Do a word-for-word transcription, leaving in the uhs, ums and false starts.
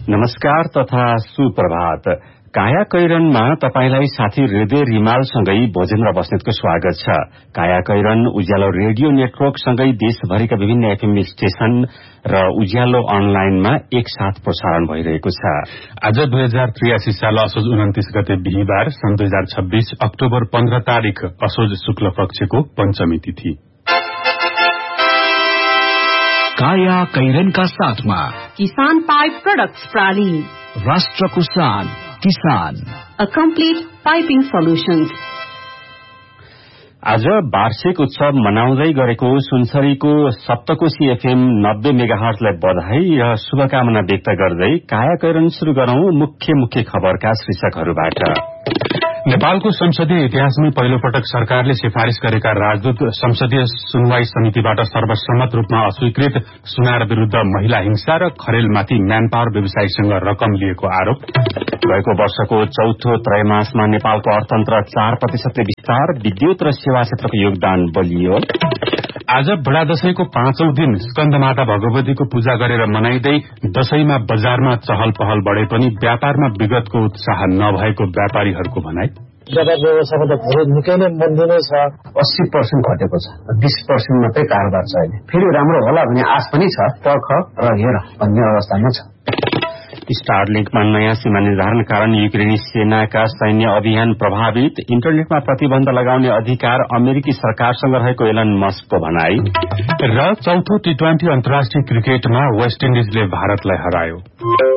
नमस्कार तथा सुप्रभात। काया कैरनमा तपाईलाई साथी हृदय रिमालसँगै भोजेन्द्र बस्नेतको स्वागत छ। काया कैरन उज्यालो रेडियो नेटवर्क सँगै देशभरिका विभिन्न एफएम स्टेशन र उज्यालो अनलाइनमा एक साथ प्रसारण भइरहेको छ। आज दुई हजार त्रियासी साल असोज उन्तिस गते बिहिबार सन् दुई हजार छब्बीस अक्टोबर पन्ध्र तारीक असोज शुक्ल पक्षको पञ्चमी तिथि। काया कैरनका साथमा किसान पाइप प्रोडक्ट्स प्राली, राष्ट्रको शान किसान, अ कम्प्लिट पाइपिङ सोल्युशन्स। आज वार्षिक उत्सव मनाउँदै गरेको सुनसरीको सप्तकोशी एफएम नब्बे मेगाहर्जलाई बधाई र शुभकामना व्यक्त गर्दै काया कैरन शुरू गरौं मुख्य मुख्य खबरका शीर्षकहरूबाट। नेपालको संसदीय इतिहासमै पहिलो पटक सरकारले सिफारिश गरेका राजदूत संसदीय सुनवाई समितिबाट सर्वसम्मत रूपमा अस्वीकृत सुनार विरूद्ध महिला हिंसा र खरेलमाथि म्यान पावर व्यवसायीसँग रकम लिएको आरोप। गएको वर्षको चौथो त्रैमासमा नेपालको अर्थतन्त्र चार प्रतिशतले विस्तार, विद्युत र सेवा क्षेत्रको योगदान बलियो। आज बडा दशैंको पाँचौं दिन स्कन्दमाता भगवतीको पूजा गरेर मनाइँदै दशैंमा बजारमा चहल पहल बढे पनि व्यापारमा विगतको उत्साह नभएको व्यापारीहरूको भनाई। व्यापार व्यवस्थामा त धेरै निकै नै मन्दी नै छ। अस्सी पर्सेन्ट घटेको छ, बीस पर्सेन्ट मात्रै कारोबार छ। अहिले फेरि राम्रो होला भन्ने आश पनि छ। पर्ख र हेर भन्ने अवस्थामा छ। स्टारलिंकमा नयाँ सीमा निर्धारण कारण युक्रेनी सेनाका सैन्य अभियान प्रभावित, इन्टरनेटमा प्रतिबन्ध लगाउने अधिकार अमेरिकी सरकारसँग रहेको एलन मस्कको भनाई। र चौथो टी ट्वेन्टी अन्तर्राष्ट्रिय क्रिकेटमा वेस्ट इन्डिजले भारतलाई हरायो।